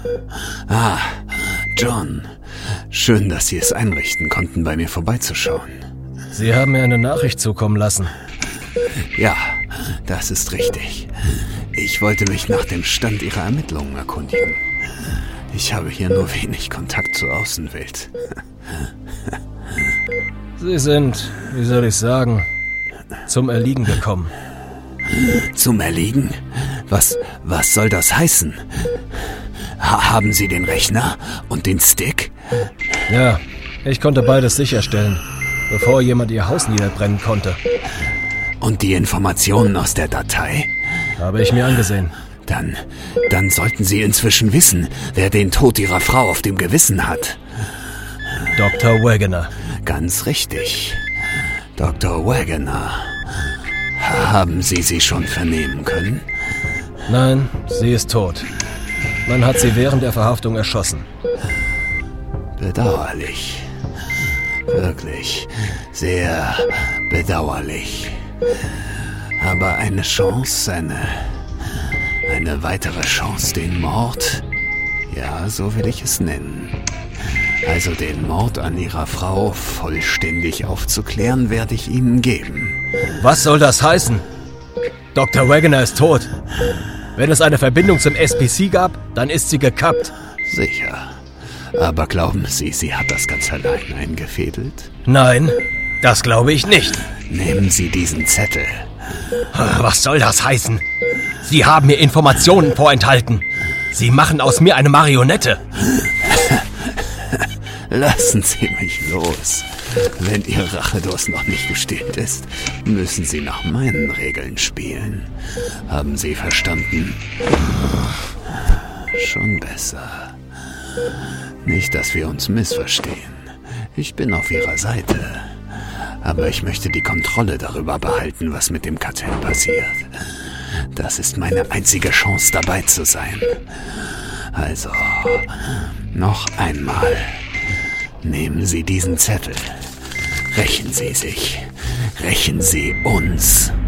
Ah, John. Schön, dass Sie es einrichten konnten, bei mir vorbeizuschauen. Sie haben mir eine Nachricht zukommen lassen. Ja, das ist richtig. Ich wollte mich nach dem Stand Ihrer Ermittlungen erkundigen. Ich habe hier nur wenig Kontakt zur Außenwelt. Sie sind, wie soll ich sagen, zum Erliegen gekommen. Zum Erliegen? Was soll das heißen? Haben Sie den Rechner und den Stick? Ja, ich konnte beides sicherstellen, bevor jemand Ihr Haus niederbrennen konnte. Und die Informationen aus der Datei? Habe ich mir angesehen. Dann sollten Sie inzwischen wissen, wer den Tod Ihrer Frau auf dem Gewissen hat. Dr. Wegener. Ganz richtig. Dr. Wegener. Haben Sie sie schon vernehmen können? Nein, sie ist tot. Man hat sie während der Verhaftung erschossen. Bedauerlich. Wirklich sehr bedauerlich. Aber eine Chance, eine weitere Chance, den Mord, ja, so will ich es nennen. Also den Mord an Ihrer Frau vollständig aufzuklären, werde ich Ihnen geben. Was soll das heißen? Dr. Wegener ist tot. Wenn es eine Verbindung zum SPC gab, dann ist sie gekappt. Sicher. Aber glauben Sie, sie hat das ganz allein eingefädelt? Nein, das glaube ich nicht. Nehmen Sie diesen Zettel. Was soll das heißen? Sie haben mir Informationen vorenthalten. Sie machen aus mir eine Marionette. Lassen Sie mich los. Wenn Ihr Rachedurst noch nicht gestillt ist, müssen Sie nach meinen Regeln spielen. Haben Sie verstanden? Schon besser. Nicht, dass wir uns missverstehen. Ich bin auf Ihrer Seite. Aber ich möchte die Kontrolle darüber behalten, was mit dem Kartell passiert. Das ist meine einzige Chance, dabei zu sein. Also, noch einmal. Nehmen Sie diesen Zettel. Rächen Sie sich. Rächen Sie uns.